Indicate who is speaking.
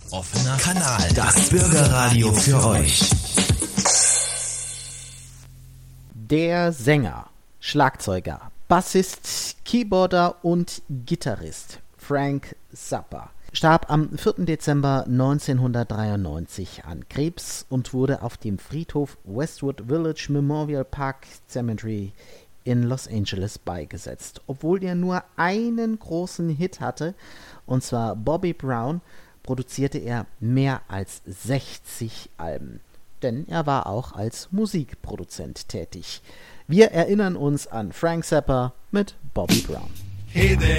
Speaker 1: Offener Kanal, das Bürgerradio für euch.
Speaker 2: Der Sänger, Schlagzeuger, Bassist, Keyboarder und Gitarrist Frank Zappa starb am 4. Dezember 1993 an Krebs und wurde auf dem Friedhof Westwood Village Memorial Park Cemetery in Los Angeles beigesetzt. Obwohl er nur einen großen Hit hatte, und zwar Bobby Brown, produzierte er mehr als 60 Alben. Denn er war auch als Musikproduzent tätig. Wir erinnern uns an Frank Zappa mit Bobby Brown.
Speaker 3: Hey there.